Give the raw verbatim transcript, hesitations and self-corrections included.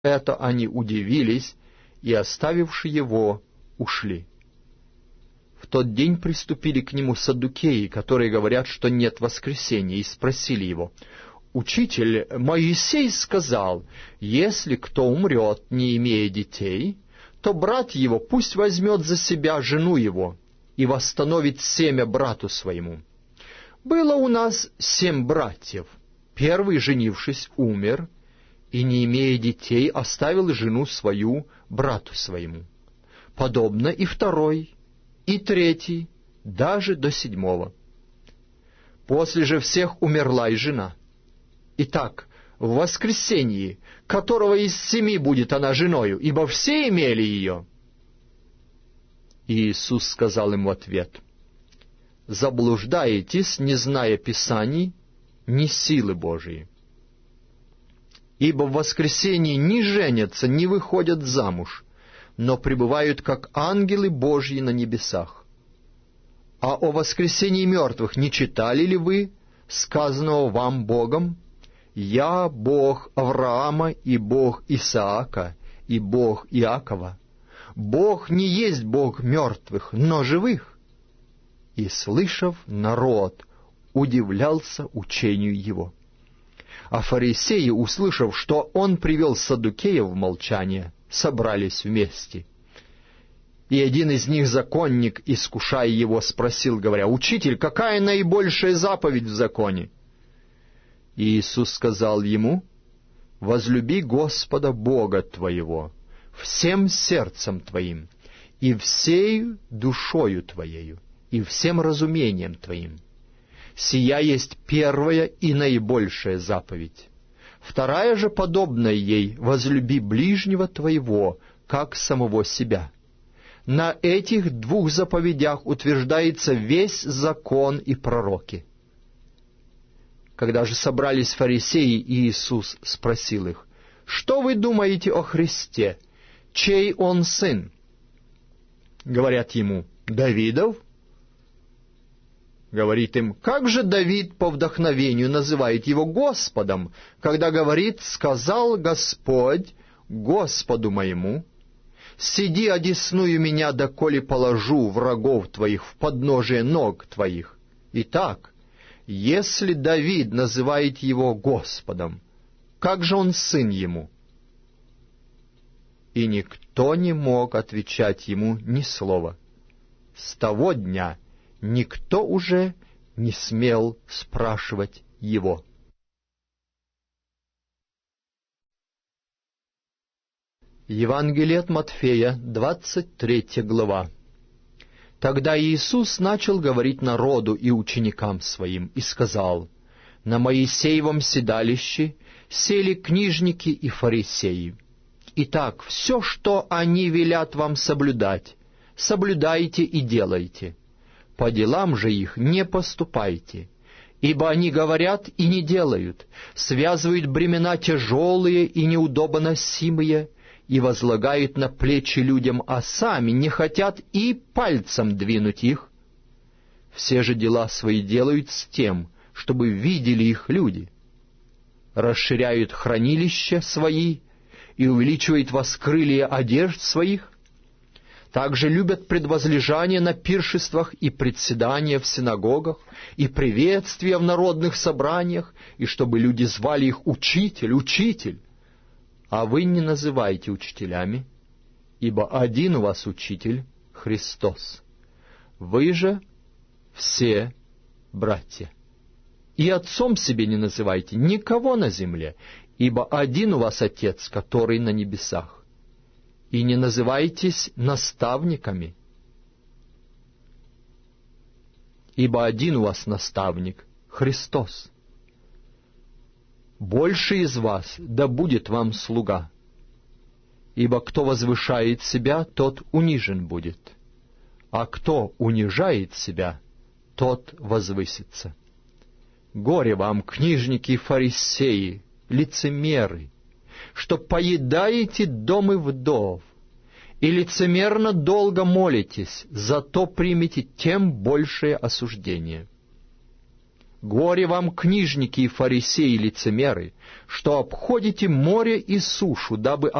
это они удивились и, оставивши его, ушли. В тот день приступили к нему саддукеи, которые говорят, что нет воскресения, и спросили его: «Учитель, Моисей сказал, если кто умрет, не имея детей, то брат его пусть возьмет за себя жену его и восстановит семя брату своему. Было у нас семь братьев. Первый, женившись, умер, и, не имея детей, оставил жену свою брату своему. Подобно и второй, и третий, даже до седьмого. После же всех умерла и жена. Итак, в воскресенье, которого из семи будет она женою, ибо все имели ее?» И Иисус сказал им в ответ: «Заблуждаетесь, не зная Писаний, ни силы Божией. Ибо в воскресенье не женятся, не выходят замуж, но пребывают, как ангелы Божьи на небесах. А о воскресении мертвых не читали ли вы, сказанного вам Богом: «Я Бог Авраама и Бог Исаака и Бог Иакова»? Бог не есть Бог мертвых, но живых». И, слышав, народ удивлялся учению его. А фарисеи, услышав, что он привел саддукеев в молчание, собрались вместе. И один из них, законник, искушая его, спросил, говоря: «Учитель, какая наибольшая заповедь в законе?» И Иисус сказал ему: «Возлюби Господа Бога твоего всем сердцем твоим, и всей душою твоею, и всем разумением твоим. Сия есть первая и наибольшая заповедь. Вторая же, подобная ей: возлюби ближнего твоего, как самого себя. На этих двух заповедях утверждается весь закон и пророки». Когда же собрались фарисеи, Иисус спросил их: «Что вы думаете о Христе? Чей он сын?» Говорят ему: «Давидов». Говорит им: «Как же Давид по вдохновению называет его Господом, когда говорит: сказал Господь Господу моему: сиди одесную меня, доколе положу врагов твоих в подножие ног твоих». Итак, если Давид называет его Господом, как же он сын ему? И никто не мог отвечать ему ни слова. С того дня никто уже не смел спрашивать его. Евангелие от Матфея, двадцать третья глава. Тогда Иисус начал говорить народу и ученикам Своим, и сказал: «На Моисеевом седалище сели книжники и фарисеи. Итак, все, что они велят вам соблюдать, соблюдайте и делайте. По делам же их не поступайте, ибо они говорят и не делают, связывают бремена тяжелые и неудобоносимые, и возлагают на плечи людям, а сами не хотят и пальцем двинуть их. Все же дела свои делают с тем, чтобы видели их люди. Расширяют хранилища свои и увеличивают воскрылья одежд своих. Также любят предвозлежание на пиршествах и председания в синагогах, и приветствия в народных собраниях, и чтобы люди звали их «Учитель, Учитель». А вы не называйте учителями, ибо один у вас Учитель — Христос. Вы же все братья. И отцом себе не называйте никого на земле, ибо один у вас Отец, который на небесах. И не называйтесь наставниками, ибо один у вас наставник — Христос. Больше из вас да будет вам слуга, ибо кто возвышает себя, тот унижен будет, а кто унижает себя, тот возвысится. Горе вам, книжники и фарисеи, лицемеры, что поедаете домы вдов, и лицемерно долго молитесь, зато примете тем большее осуждение. Горе вам, книжники и фарисеи, лицемеры, что обходите море и сушу, дабы